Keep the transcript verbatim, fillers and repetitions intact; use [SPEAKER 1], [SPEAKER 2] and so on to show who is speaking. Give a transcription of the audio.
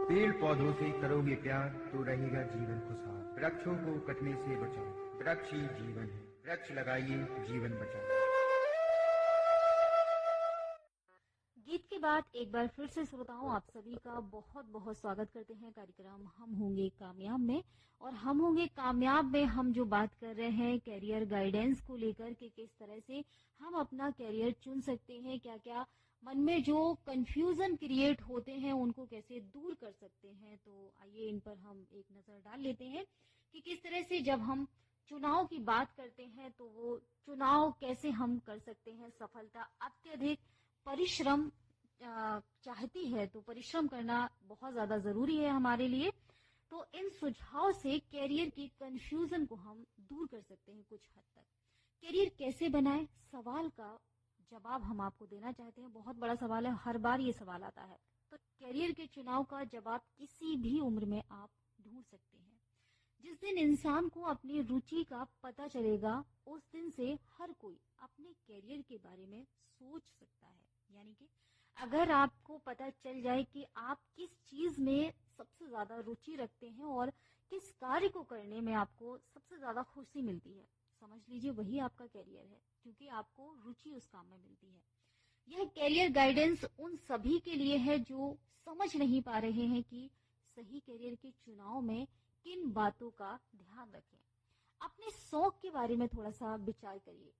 [SPEAKER 1] पेड़ पौधों से करोगे प्यार तो रहेगा जीवन खुशहाल। वृक्षों को कटने से बचाओ, वृक्ष ही जीवन है। वृक्ष लगाइए, जीवन बचाओ।
[SPEAKER 2] गीत के बाद एक बार फिर से श्रोताओं आप सभी का बहुत बहुत स्वागत करते हैं कार्यक्रम हम होंगे कामयाब में। और हम होंगे कामयाब में हम जो बात कर रहे हैं कैरियर गाइडेंस को लेकर के, किस तरह से हम अपना कैरियर चुन सकते हैं, क्या क्या मन में जो कंफ्यूजन क्रिएट होते हैं उनको कैसे दूर कर सकते हैं। तो आइए इन पर हम एक नजर डाल लेते हैं कि किस तरह से जब हम चुनाव की बात करते हैं तो वो चुनाव कैसे हम कर सकते हैं। सफलता अत्यधिक परिश्रम चाहती है, तो परिश्रम करना बहुत ज्यादा जरूरी है हमारे लिए। तो इन सुझाव से कैरियर की कंफ्यूजन को हम दूर कर सकते हैं कुछ हद तक। कैरियर कैसे बनाएं, सवाल का जवाब हम आपको देना चाहते हैं। बहुत बड़ा सवाल है, हर बार ये सवाल आता है। तो कैरियर के चुनाव का जवाब किसी भी उम्र में आप ढूंढ सकते हैं। जिस दिन इंसान को अपनी रुचि का पता चलेगा उस दिन से हर कोई अपने कैरियर के बारे में सोच सकता है। यानी कि अगर आपको पता चल जाए कि आप किस चीज में सबसे ज्यादा रुचि रखते हैं और किस कार्य को करने में आपको सबसे ज्यादा खुशी मिलती है, समझ लीजिए वही आपका कैरियर है, क्योंकि आपको रुचि उस काम में मिलती है। यह कैरियर गाइडेंस उन सभी के लिए है जो समझ नहीं पा रहे हैं कि सही कैरियर के चुनाव में किन बातों का ध्यान रखें। अपने शौक के बारे में थोड़ा सा विचार करिए।